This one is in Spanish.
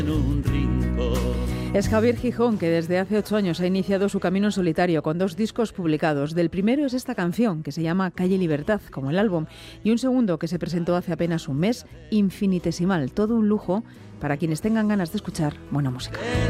Es Javier Gijón, que desde hace 8 años ha iniciado su camino en solitario con 2 discos publicados. Del primero es esta canción, que se llama Calle Libertad, como el álbum, y un segundo que se presentó hace apenas un mes, Infinitesimal. Todo un lujo para quienes tengan ganas de escuchar buena música.